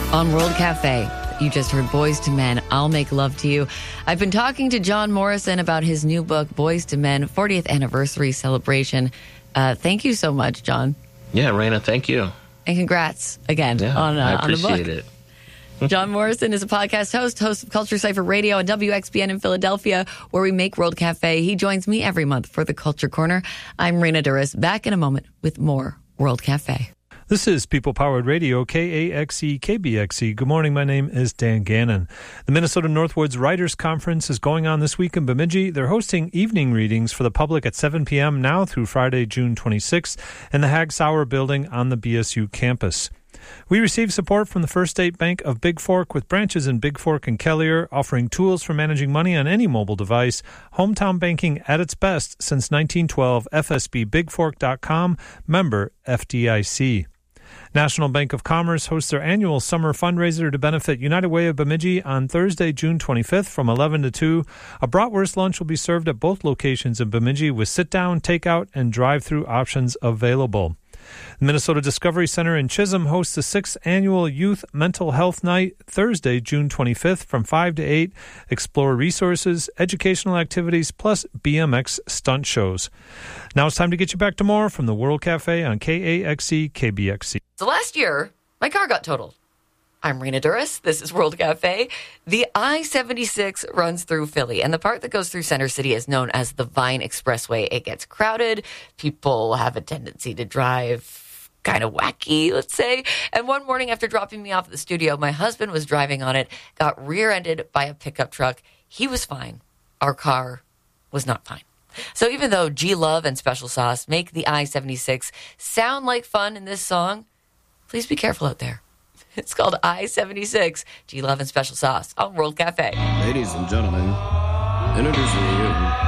On World Cafe, you just heard Boys to Men, I'll Make Love to You. I've been talking to John Morrison about his new book, Boys to Men, 40th Anniversary Celebration. Thank you so much, John. Yeah, Raina, thank you. And congrats again on the book. I appreciate it. John Morrison is a podcast host of Culture Cypher Radio and WXBN in Philadelphia, where we make World Cafe. He joins me every month for the Culture Corner. I'm Raina Duras, back in a moment with more World Cafe. This is People Powered Radio, KAXE, KBXE. Good morning. My name is Dan Gannon. The Minnesota Northwoods Writers Conference is going on this week in Bemidji. They're hosting evening readings for the public at 7 p.m. now through Friday, June 26th in the Hag Sauer building on the BSU campus. We receive support from the First State Bank of Big Fork with branches in Big Fork and Kelliher, offering tools for managing money on any mobile device. Hometown banking at its best since 1912. FSBBigFork.com, member FDIC. National Bank of Commerce hosts their annual summer fundraiser to benefit United Way of Bemidji on Thursday, June 25th from 11 to 2. A bratwurst lunch will be served at both locations in Bemidji with sit-down, takeout, and drive-through options available. The Minnesota Discovery Center in Chisholm hosts the 6th Annual Youth Mental Health Night, Thursday, June 25th from 5 to 8. Explore resources, educational activities, plus BMX stunt shows. Now it's time to get you back to more from the World Cafe on KAXE, KBXE. So last year, my car got totaled. I'm Raina Duras. This is World Cafe. The I-76 runs through Philly, and the part that goes through Center City is known as the Vine Expressway. It gets crowded. People have a tendency to drive kind of wacky, let's say. And one morning after dropping me off at the studio, my husband was driving on it, got rear-ended by a pickup truck. He was fine. Our car was not fine. So even though G-Love and Special Sauce make the I-76 sound like fun in this song, please be careful out there. It's called I-76, G-Love and Special Sauce on World Cafe. Ladies and gentlemen, introducing you